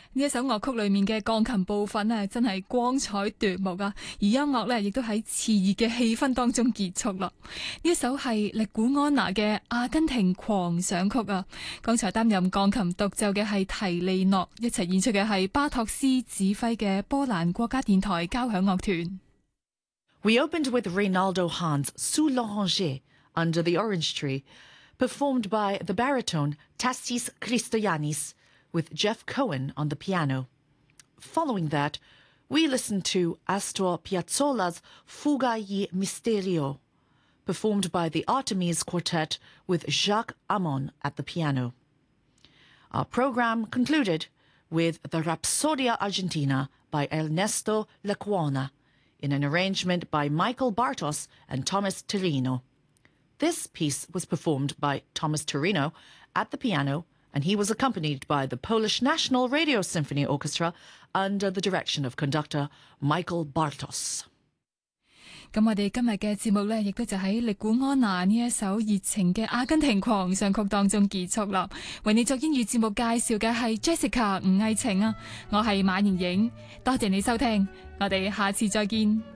呢一首樂曲裏面嘅鋼琴部分呢，真係光彩奪目啊！而音樂呢，亦都喺熾熱嘅氣氛當中結束啦。呢一首係力古安娜嘅《阿根廷狂想曲》啊！剛才擔任鋼琴獨奏嘅係提利諾，一齊演出嘅係巴托斯指揮嘅波蘭國家電台交響樂團。 We opened with Reynaldo Hahn's Sous l'Oranger, Under the Orange Tree, performed by the baritone Tassis Christoyanis, with Jeff Cohen on the piano. Following that, we listened to Astor Piazzolla's Fuga y Misterio, performed by the Artemis Quartet with Jacques Amon at the piano. Our program concluded with the Rapsodia Argentina by Ernesto Lecuona, in an arrangement by Michael Bartos and Thomas Torino. This piece was performed by Thomas Torino at the piano, and he was accompanied by the Polish National Radio Symphony Orchestra under the direction of conductor Michael Bartos. 咁我哋今日嘅節目呢，亦都就喺力古安娜呢一首熱情嘅阿根廷狂想曲當中結束啦。為你作英語節目介紹嘅係 Jessica 吳藝晴啊，我係馬盈影，多謝你收聽，我哋下次再見。